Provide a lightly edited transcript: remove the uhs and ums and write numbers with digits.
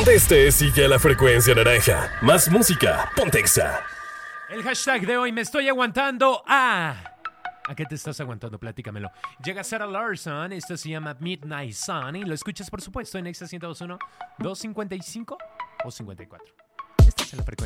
Donde estés, sigue a la frecuencia naranja. Más música, ponte Exa. El hashtag de hoy, me estoy aguantando a... ¿A qué te estás aguantando? Platícamelo. Llega Sarah Larson, esto se llama Midnight Sun y lo escuchas por supuesto en Exa 102.1, 255 o 54. Esta es la frecuencia.